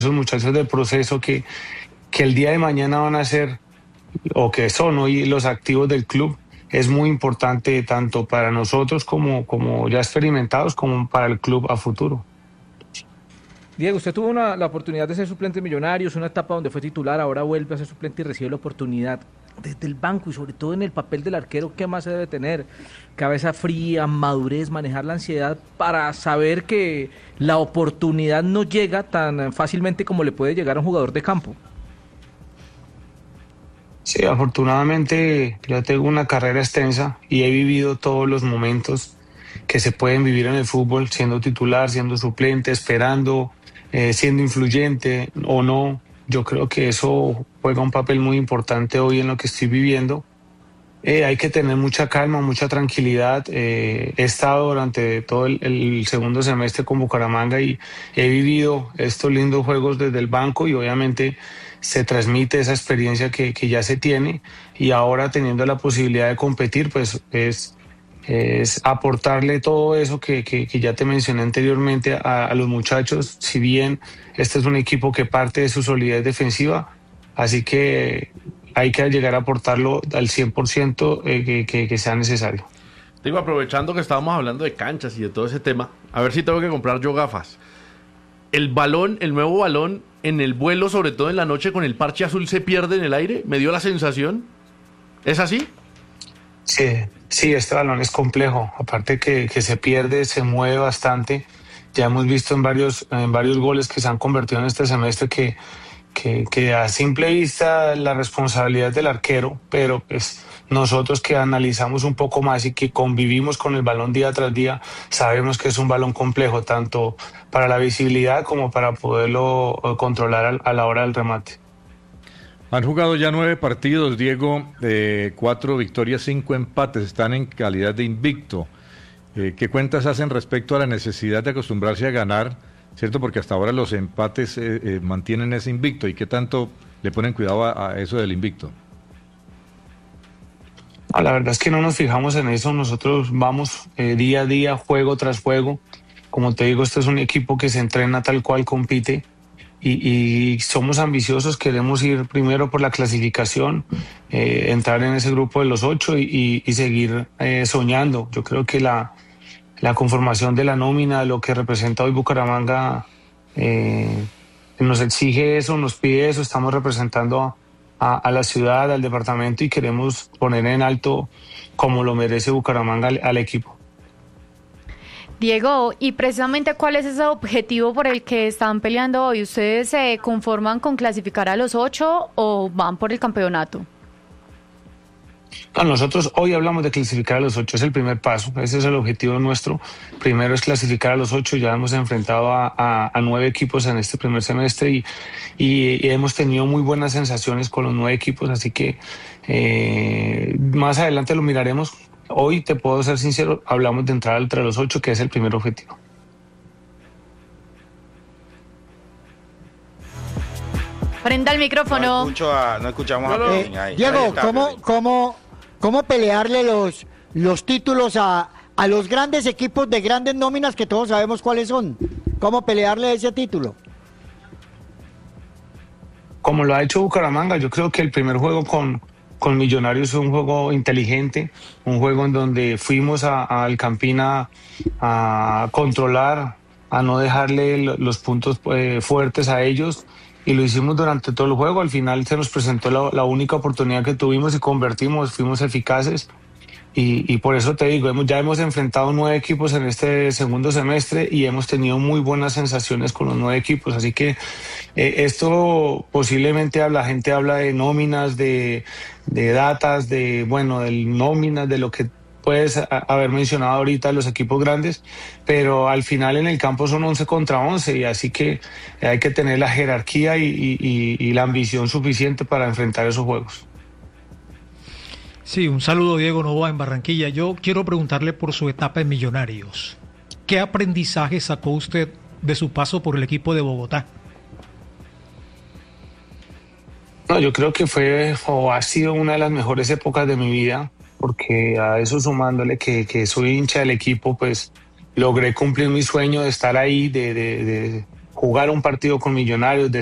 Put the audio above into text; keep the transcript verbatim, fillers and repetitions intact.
esos muchachos del proceso que, que el día de mañana van a ser, o que son hoy los activos del club, es muy importante tanto para nosotros como, como ya experimentados, como para el club a futuro. Diego, usted tuvo una, la oportunidad de ser suplente en Millonarios, una etapa donde fue titular, ahora vuelve a ser suplente y recibe la oportunidad. Desde el banco y sobre todo en el papel del arquero, ¿qué más se debe tener? Cabeza fría, madurez, manejar la ansiedad para saber que la oportunidad no llega tan fácilmente como le puede llegar a un jugador de campo. Sí, afortunadamente yo tengo una carrera extensa y he vivido todos los momentos que se pueden vivir en el fútbol, siendo titular, siendo suplente, esperando, eh, siendo influyente o no. Yo creo que eso juega un papel muy importante hoy en lo que estoy viviendo. Eh, hay que tener mucha calma, mucha tranquilidad. Eh, he estado durante todo el, el segundo semestre con Bucaramanga y he vivido estos lindos juegos desde el banco y obviamente se transmite esa experiencia que, que ya se tiene y ahora teniendo la posibilidad de competir, pues es, es aportarle todo eso que, que, que ya te mencioné anteriormente a, a los muchachos, si bien este es un equipo que parte de su solidez defensiva, así que hay que llegar a aportarlo al cien por ciento eh, que, que, que sea necesario. Digo, aprovechando que estábamos hablando de canchas y de todo ese tema, a ver si tengo que comprar yo gafas. El balón, el nuevo balón, en el vuelo, sobre todo en la noche, con el parche azul se pierde en el aire. Me dio la sensación. ¿Es así? Sí, sí, este balón es complejo. Aparte que, que se pierde, se mueve bastante. Ya hemos visto en varios, en varios goles que se han convertido en este semestre que, que, que a simple vista la responsabilidad del arquero, pero pues nosotros que analizamos un poco más y que convivimos con el balón día tras día, sabemos que es un balón complejo, tanto para la visibilidad como para poderlo controlar a la hora del remate. Han jugado ya nueve partidos, Diego, eh, cuatro victorias, cinco empates, están en calidad de invicto. Eh, ¿Qué cuentas hacen respecto a la necesidad de acostumbrarse a ganar, cierto? Porque hasta ahora los empates eh, eh, mantienen ese invicto, ¿y qué tanto le ponen cuidado a, a eso del invicto? No, la verdad es que no nos fijamos en eso, nosotros vamos eh, día a día, juego tras juego. Como te digo, este es un equipo que se entrena tal cual compite y, y somos ambiciosos, queremos ir primero por la clasificación, eh, entrar en ese grupo de los ocho y, y, y seguir eh, soñando. Yo creo que la, la conformación de la nómina, lo que representa hoy Bucaramanga, eh, nos exige eso, nos pide eso, estamos representando a A, a la ciudad, al departamento y queremos poner en alto como lo merece Bucaramanga al, al equipo. Diego, y precisamente ¿cuál es ese objetivo por el que están peleando hoy? ¿Ustedes se conforman con clasificar a los ocho o van por el campeonato? No, nosotros hoy hablamos de clasificar a los ocho, es el primer paso, ese es el objetivo nuestro. Primero es clasificar a los ocho, ya hemos enfrentado a, a, a nueve equipos en este primer semestre y, y, y hemos tenido muy buenas sensaciones con los nueve equipos, así que eh, más adelante lo miraremos. Hoy, te puedo ser sincero, hablamos de entrar entre los ocho, que es el primer objetivo. Prenda el micrófono. No, escucho a, no escuchamos no, a eh, ahí, Diego, ahí está, ¿cómo, cómo, ¿cómo pelearle los, los títulos a, a los grandes equipos de grandes nóminas que todos sabemos cuáles son? ¿Cómo pelearle ese título? Como lo ha hecho Bucaramanga, yo creo que el primer juego con, con Millonarios fue un juego inteligente, un juego en donde fuimos a, a al Campina a controlar, a no dejarle los puntos eh, fuertes a ellos. Y lo hicimos durante todo el juego. Al final se nos presentó la, la única oportunidad que tuvimos y convertimos, fuimos eficaces. Y, y por eso te digo, hemos, ya hemos enfrentado nueve equipos en este segundo semestre y hemos tenido muy buenas sensaciones con los nueve equipos. Así que eh, esto posiblemente la gente habla de nóminas, de, de datas, de, bueno, de nóminas, de lo que puedes haber mencionado ahorita los equipos grandes, pero al final en el campo son once contra once y así que hay que tener la jerarquía y, y, y la ambición suficiente para enfrentar esos juegos. Sí, un saludo Diego Novoa en Barranquilla. Yo quiero preguntarle por su etapa en Millonarios. ¿Qué aprendizaje sacó usted de su paso por el equipo de Bogotá? No, yo creo que fue o ha sido una de las mejores épocas de mi vida, porque a eso sumándole que, que soy hincha del equipo, pues logré cumplir mi sueño de estar ahí, de, de, de jugar un partido con Millonarios, de